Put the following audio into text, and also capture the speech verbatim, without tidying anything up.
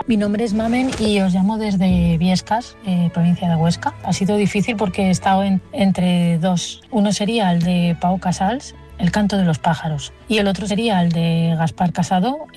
Mi nombre es Mamen y os llamo desde Viescas, eh, provincia de Huesca. Ha sido difícil porque he estado en, entre dos. Uno sería el de Pau Casals, El canto de los pájaros, y el otro sería el de Gaspar Casado,